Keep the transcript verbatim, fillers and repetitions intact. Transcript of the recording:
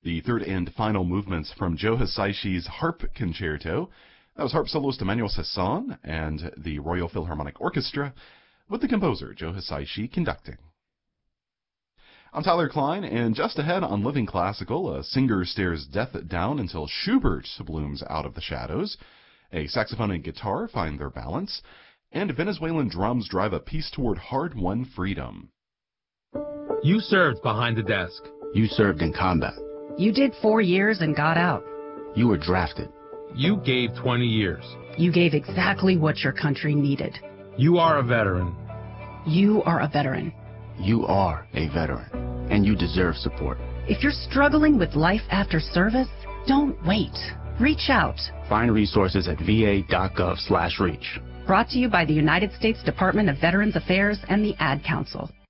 the third and final movements from Joe Hisaishi's Harp Concerto. That was harp soloist Emmanuel Sasson and the Royal Philharmonic Orchestra, with the composer Joe Hisaishi conducting. I'm Tyler Klein, and just ahead on Living Classical, a singer stares death down until Schubert blooms out of the shadows, a saxophone and guitar find their balance, and Venezuelan drums drive a piece toward hard-won freedom. You served behind the desk. You served in combat. You did four years and got out. You were drafted. You gave twenty years. You gave exactly what your country needed. You are a veteran. You are a veteran. You are a veteran, and you deserve support. If you're struggling with life after service, don't wait. Reach out. Find resources at va.gov slash reach. Brought to you by the United States Department of Veterans Affairs and the Ad Council.